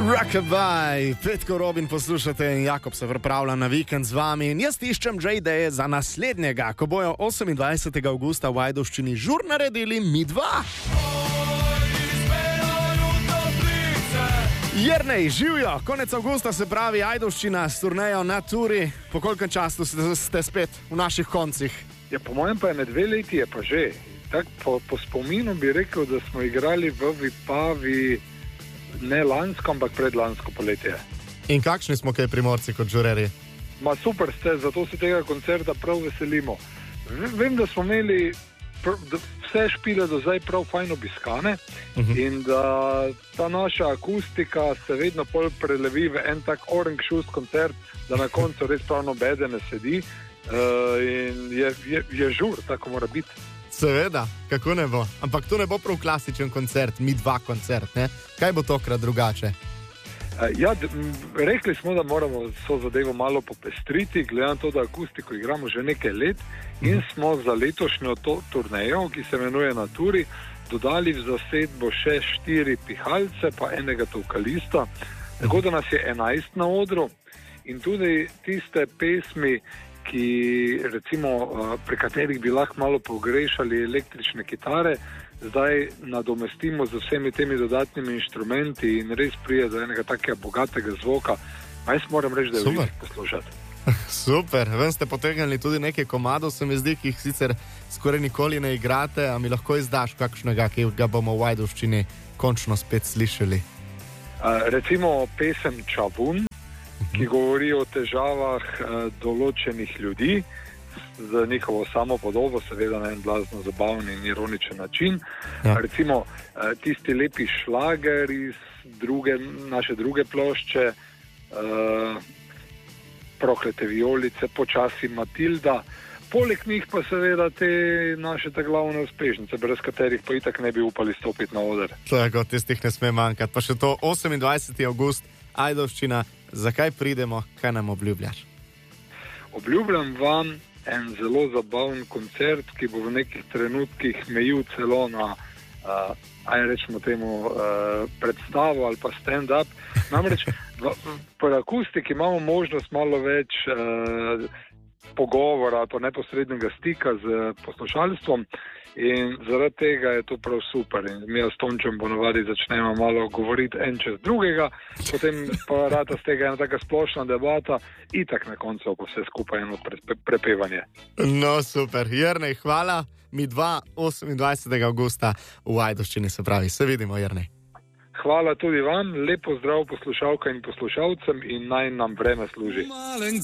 Rockabye, Petko Robin poslušate in Jakob se pripravlja na vikend z vami in jaz iščem že ideje za naslednjega, ko bojo 28. avgusta v Ajdovščini žur naredili Mi2. Jernej, živijo, konec avgusta se pravi Ajdovščina s turnejo na turi. Po kolkem času ste spet v naših koncih? Ja, po mojem pa je med 2 leti je pa že. Tak, po spominu bi rekel, da smo igrali v Vipavi ne lansko, ampak predlansko poletje. In kakšni smo kaj Primorci kot žurerji? Ma super ste, zato se tega koncerta prav veselimo. Vem, da smo imeli vse špile do zdaj prav fajn obiskane in da ta naša akustika se vedno pol prelevi v en tak orange shoes koncert, da na koncu res prav nobede ne sedi in je žur, tako mora biti. Seveda, kako ne bo. Ampak to ne bo prav klasičen koncert, Mi2 koncert, ne? Kaj bo tokrat drugače? Ja, rekli smo, da moramo so zadevo malo popestriti, glede na to, da akustiko igramo že nekaj let in smo za letošnjo turnejo, ki se imenuje Na turi, dodali v zasedbo še 4 pihalce, pa enega vokalista, tako da nas je 11 na odru in tudi tiste pesmi, ki recimo pri katerih bi lahko malo pogrešali električne kitare, zdaj nadomestimo z vsemi temi dodatnimi inštrumenti in res prije do enega takega bogatega zvoka. Jaz moram reči, da je veliko poslušati. Super, ven ste potegnili tudi nekaj komadov, se mi zdi, ki jih sicer skoraj nikoli ne igrate, a mi lahko izdaš kakšnega, ki ga bomo v Ajdovščini končno spet slišali? Recimo pesem Čavun, ki govori o težavah določenih ljudi z njihovo samopodobo, seveda na en blazno zabavn in ironičen način. Ja. Recimo tisti lepi šlager iz naše druge plošče, Proklete vijolice, Počasi Matilda. Poleg njih pa seveda te naše te glavne uspešnice, brez katerih pa itak ne bi upali stopiti na oder. Tako, tistih ne sme manjkati. Pa še to 28. avgust, Ajdovščina. Zakaj pridemo, kaj nam obljubljaš? Obljubljam vam en zelo zabaven koncert, ki bo v nekih trenutkih mejil celo na, rečemo temu, predstavo ali pa stand-up. Namreč pri akustiki imamo možnost malo več pogovora, pa neposrednega stika z poslušalstvom in zaradi tega je to prav super. In mi s Tončem ponovadi začnemo malo govoriti en čez drugega, potem pa rata z tega ena taka splošna debata, itak na koncu pa vse skupaj eno prepevanje. No super, Jernej, hvala. Mi2 28. avgusta v Ajdovščini, se pravi. Se vidimo, Jernej. Hvala tudi vam, lepo zdrav poslušalka in poslušalcem in naj nam vreme služi.